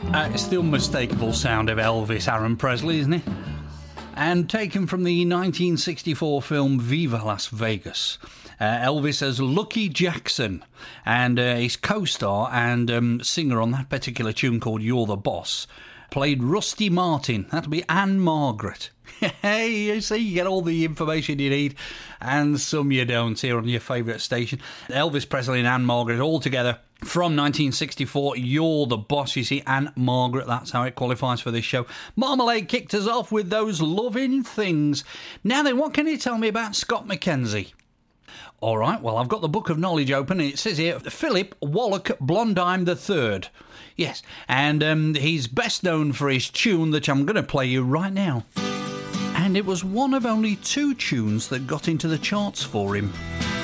It's the unmistakable sound of Elvis Aaron Presley, isn't it? And taken from the 1964 film Viva Las Vegas. Elvis as Lucky Jackson, and his co-star and singer on that particular tune called You're the Boss played Rusty Martin. That'll be Anne Margaret. Hey, you see, you get all the information you need, and some you don't here on your favourite station. Elvis Presley and Anne Margaret all together from 1964. You're the Boss, you see, Anne Margaret, that's how it qualifies for this show. Marmalade kicked us off with those loving things. Now then, what can you tell me about Scott McKenzie? All right, well, I've got the book of knowledge open, and it says here, Philip Wallach Blondheim III. Yes, and he's best known for his tune that I'm going to play you right now. And it was one of only 2 tunes that got into the charts for him.